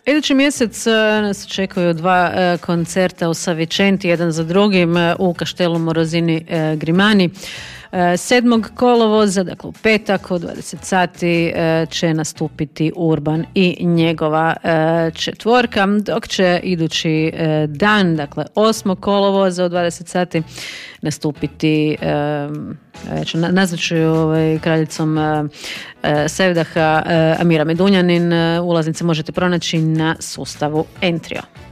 Idući mjesec nas čekaju 2 koncerta u Savicenti, jedan za drugim u Kaštelu Morozini Grimani. 7. kolovoza, dakle u petak u 20 sati će nastupiti Urban i njegova četvorka, dok će idući dan, dakle 8. kolovoza u 20 sati nastupiti nazvaću kraljicom Sevdaha Amira Medunjanin. Ulaznice možete pronaći na sustavu Entrio.